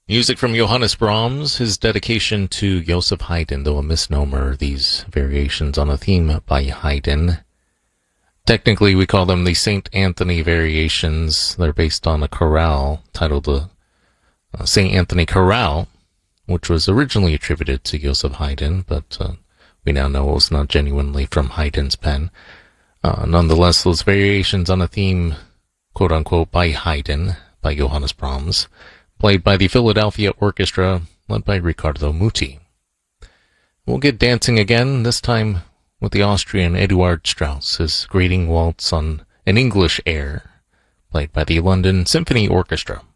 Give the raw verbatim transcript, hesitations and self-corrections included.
Music from Johannes Brahms, his dedication to Joseph Haydn, though a misnomer, these variations on a theme by Haydn. Technically, we call them the Saint Anthony variations. They're based on a chorale titled the uh, Saint Anthony Chorale, which was originally attributed to Joseph Haydn, but uh, we now know it was not genuinely from Haydn's pen. Uh, nonetheless, those variations on a theme, quote-unquote, by Haydn, by Johannes Brahms, played by the Philadelphia Orchestra, led by Riccardo Muti. We'll get dancing again, this time with the Austrian Eduard Strauss, his greeting waltz on an English air, played by the London Symphony Orchestra.